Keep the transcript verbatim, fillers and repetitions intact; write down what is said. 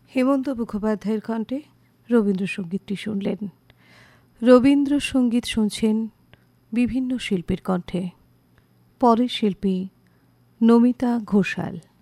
হেমন্ত মুখোপাধ্যায়ের কণ্ঠে রবীন্দ্রসঙ্গীতটি শুনলেন। রবীন্দ্রসঙ্গীত শুনছেন বিভিন্ন শিল্পীর কণ্ঠে। পরের শিল্পী নমিতা ঘোষাল।